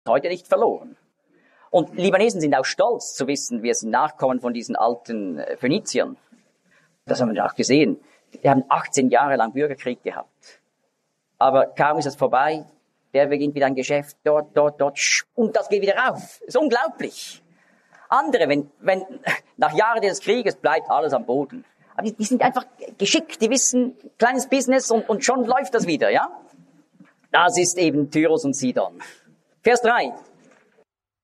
heute nicht verloren. Und Libanesen sind auch stolz zu wissen, wir sind Nachkommen von diesen alten Phöniziern. Das haben wir auch gesehen. Die haben 18 Jahre lang Bürgerkrieg gehabt. Aber kaum ist es vorbei, der beginnt wieder ein Geschäft, dort, und das geht wieder auf. Das ist unglaublich. Andere, wenn nach Jahren des Krieges bleibt alles am Boden. Aber die sind einfach geschickt, die wissen, kleines Business und schon läuft das wieder, ja? Das ist eben Tyros und Sidon. Vers 3.